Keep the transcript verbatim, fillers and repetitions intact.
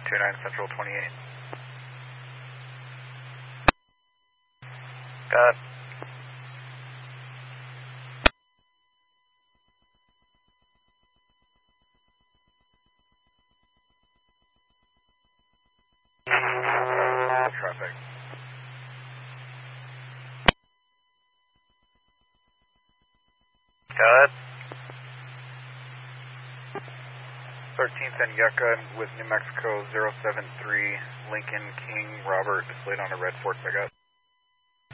two nine Central twenty-eight. Got traffic. Got thirteenth and Yucca with New Mexico zero seven three Lincoln King Robert displayed on a red Ford pickup.